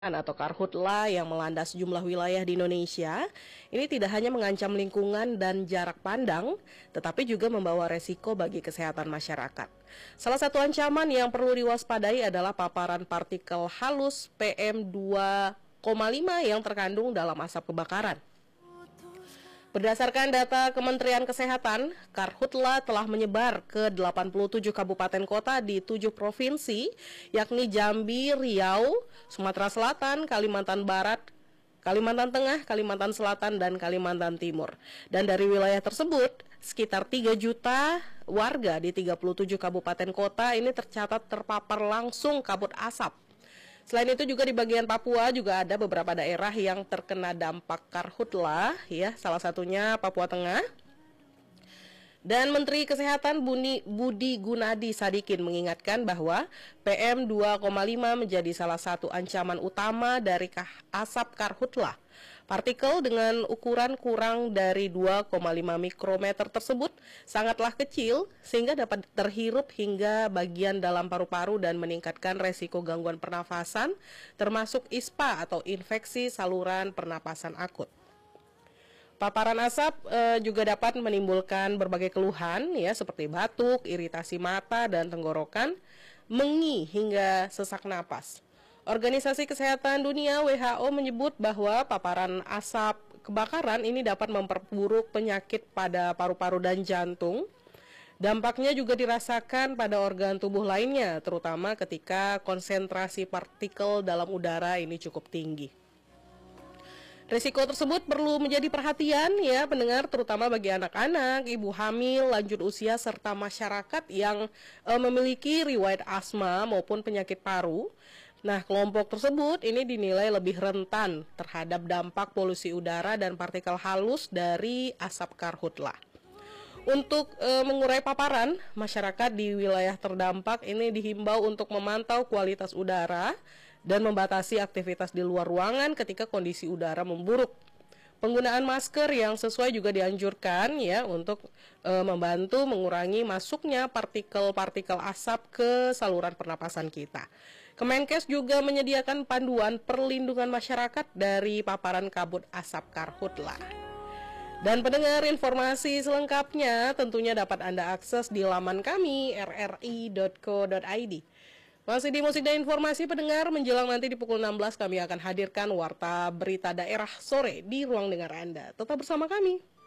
Atau karhutla yang melanda sejumlah wilayah di Indonesia, ini tidak hanya mengancam lingkungan dan jarak pandang, tetapi juga membawa resiko bagi kesehatan masyarakat. Salah satu ancaman yang perlu diwaspadai adalah paparan partikel halus PM2,5 yang terkandung dalam asap kebakaran. Berdasarkan data Kementerian Kesehatan, karhutla telah menyebar ke 87 kabupaten kota di 7 provinsi, yakni Jambi, Riau, Sumatera Selatan, Kalimantan Barat, Kalimantan Tengah, Kalimantan Selatan, dan Kalimantan Timur. Dan dari wilayah tersebut, sekitar 3 juta warga di 37 kabupaten kota ini tercatat terpapar langsung kabut asap. Selain itu juga di bagian Papua juga ada beberapa daerah yang terkena dampak karhutla, ya, salah satunya Papua Tengah. Dan Menteri Kesehatan Budi Gunadi Sadikin mengingatkan bahwa PM2,5 menjadi salah satu ancaman utama dari asap karhutla. Partikel dengan ukuran kurang dari 2,5 mikrometer tersebut sangatlah kecil sehingga dapat terhirup hingga bagian dalam paru-paru dan meningkatkan resiko gangguan pernafasan termasuk ISPA atau infeksi saluran pernapasan akut. Paparan asap juga dapat menimbulkan berbagai keluhan ya seperti batuk, iritasi mata dan tenggorokan, mengi hingga sesak napas. Organisasi Kesehatan Dunia WHO menyebut bahwa paparan asap kebakaran ini dapat memperburuk penyakit pada paru-paru dan jantung. Dampaknya juga dirasakan pada organ tubuh lainnya, terutama ketika konsentrasi partikel dalam udara ini cukup tinggi. Risiko tersebut perlu menjadi perhatian ya pendengar, terutama bagi anak-anak, ibu hamil, lanjut usia, serta masyarakat yang memiliki riwayat asma maupun penyakit paru. Nah, kelompok tersebut ini dinilai lebih rentan terhadap dampak polusi udara dan partikel halus dari asap karhutla. Untuk mengurai paparan, masyarakat di wilayah terdampak ini dihimbau untuk memantau kualitas udara dan membatasi aktivitas di luar ruangan ketika kondisi udara memburuk. Penggunaan masker yang sesuai juga dianjurkan ya untuk membantu mengurangi masuknya partikel-partikel asap ke saluran pernapasan kita. Kemenkes juga menyediakan panduan perlindungan masyarakat dari paparan kabut asap karhutla. Dan pendengar, informasi selengkapnya tentunya dapat Anda akses di laman kami rri.co.id. Masih di musik dan informasi pendengar, menjelang nanti di pukul 16 kami akan hadirkan warta berita daerah sore di ruang dengar Anda. Tetap bersama kami.